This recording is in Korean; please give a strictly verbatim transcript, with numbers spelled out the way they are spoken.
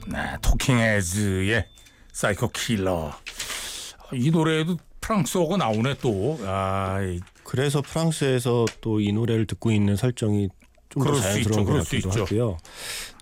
네, 토킹 헤즈의 사이코 킬러. 이 노래에도 프랑스어가 나오네 또. 아, 그래서 프랑스에서 또 이 노래를 듣고 있는 설정이 좀 더 자연스러운 것 같기도 하고요.